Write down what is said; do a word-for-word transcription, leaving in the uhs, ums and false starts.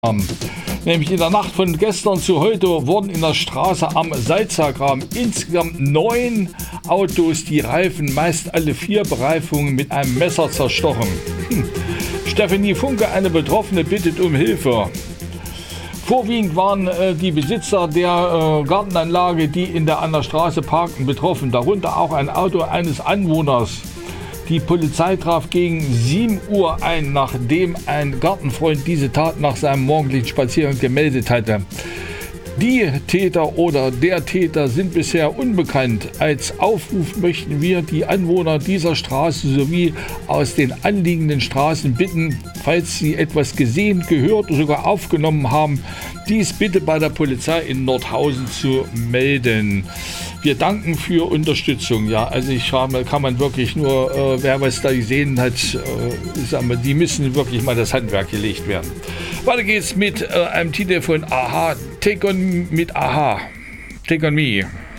haben. Nämlich in der Nacht von gestern zu heute wurden in der Straße am Salzergraben insgesamt neun Autos, die Reifen, meist alle vier Bereifungen, mit einem Messer zerstochen. Hm. Stephanie Funke, eine Betroffene, bittet um Hilfe. Vorwiegend waren äh, die Besitzer der äh, Gartenanlage, die in der an der Straße parkten, betroffen, darunter auch ein Auto eines Anwohners. Die Polizei traf gegen sieben Uhr ein, nachdem ein Gartenfreund diese Tat nach seinem morgendlichen Spaziergang gemeldet hatte. Die Täter oder der Täter sind bisher unbekannt. Als Aufruf möchten wir die Anwohner dieser Straße sowie aus den anliegenden Straßen bitten, falls sie etwas gesehen, gehört oder sogar aufgenommen haben, dies bitte bei der Polizei in Nordhausen zu melden. Wir danken für Unterstützung. Ja, also ich habe, kann man wirklich nur, äh, wer was da gesehen hat, äh, sagen wir, die müssen wirklich mal das Handwerk gelegt werden. Weiter geht's mit äh, einem Titel von Aha, Take on mit Aha, Take on Me.